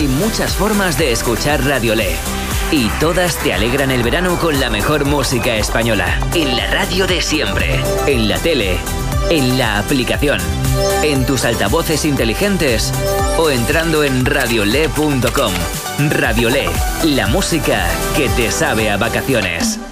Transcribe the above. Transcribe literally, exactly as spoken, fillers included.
Hay muchas formas de escuchar Radiolé. Y todas te alegran el verano con la mejor música española. En la radio de siempre. En la tele. En la aplicación. En tus altavoces inteligentes. O entrando en radiolé punto com. Radiolé. La música que te sabe a vacaciones.